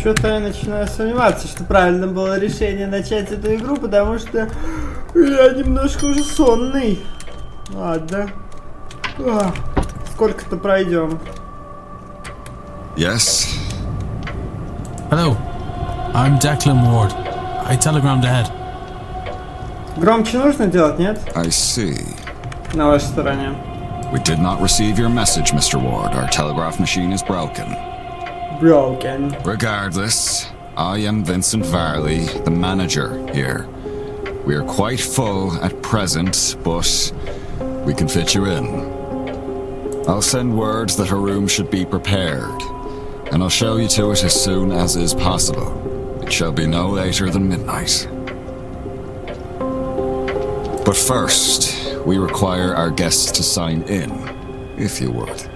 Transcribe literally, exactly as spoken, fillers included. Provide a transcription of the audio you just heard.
Что-то я начинаю сомневаться, что правильно было решение начать эту игру, потому что я немножко уже сонный. Ладно. А, сколько-то пройдем. Yes? Hello, I'm Declan Ward. I telegrammed ahead. Громче нужно делать, нет? I see. На вашей стороне. We did not receive your message, Mister Ward. Our telegraph machine is broken. Broken. Regardless, I am Vincent Varley, the manager here. We are quite full at present, but we can fit you in. I'll send word that a room should be prepared, and I'll show you to it as soon as is possible. It shall be no later than midnight. But first, we require our guests to sign in, if you would.